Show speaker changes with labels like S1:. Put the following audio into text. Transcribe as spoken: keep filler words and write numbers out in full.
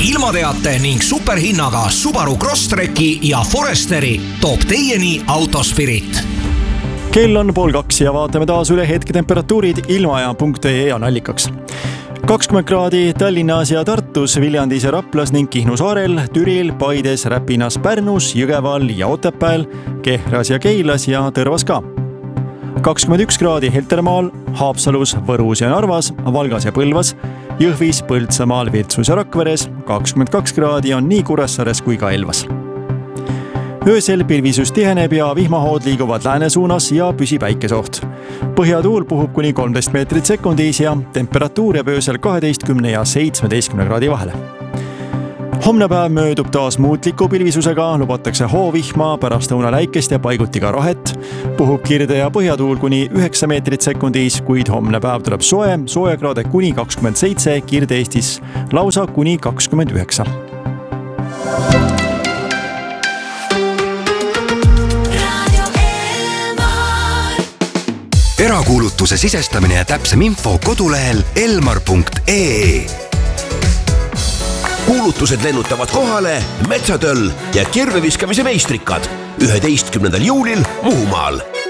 S1: ilmateate ning superhinnaga Subaru Crosstreki ja Foresteri toob teieni Autospirit.
S2: Kell on pool kaks ja vaatame taas üle hetketemperatuurid ilmaaja punkt ee on allikaks. kakskümmend kraadi Tallinnas ja Tartus, Viljandis ja Raplas ning Kihnu saarel, Türil, Paides, Räpinas, Pärnus, Jõgeval ja Otepääl, Kehras ja Keilas ja Tõrvas ka. kakskümmend üks kraadi Heltermaal, Haapsalus, Võrus ja Narvas, Valgas ja Põlvas, Jõhvis, Põltsamaal, Virtsus ja Rakveres, kakskümmend kaks kraadi on nii Kuressaares kui ka Elvas. Öösel pilvisus tiheneb ja vihmahood liiguvad lääne suunas ja püsib päikesoht. Põhjatuul puhub kuni kolmteist meetrit sekundis ja temperatuur jääb öösel kaheteistkümne ja seitsmeteistkümne kraadi vahele. Homne päev möödub taas muutliku pilvisusega, lubatakse hoovihma, pärast õunaläikest ja paiguti ka rohet. Puhub kirde ja põhjatuul kuni üheksa meetrit sekundis, kuid homne päev tuleb soe, soojakraade kuni kakskümmend seitse, Kirde-Eestis lausa kuni kakskümmend üheksa.
S3: Erakuulutuse sisestamine ja täpsem info kodulehel elmar punkt ee.
S4: Kuulutused lennutavad kohale Metsatöll ja kirveviskamise meistrikad üheteistkümnendal juulil Muhumaal.